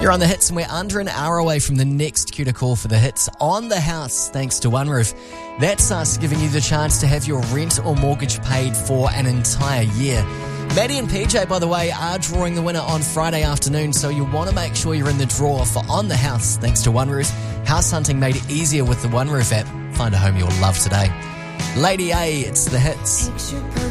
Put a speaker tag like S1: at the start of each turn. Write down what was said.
S1: You're on the hits, and we're under an hour away from the next cue to call for the hits on the house, thanks to One Roof. That's us giving you the chance to have your rent or mortgage paid for an entire year. Maddie and PJ, by the way, are drawing the winner on Friday afternoon, so you want to make sure you're in the draw for On the House, thanks to One Roof. House hunting made easier with the One Roof app. Find a home you'll love today. Lady A, it's the hits.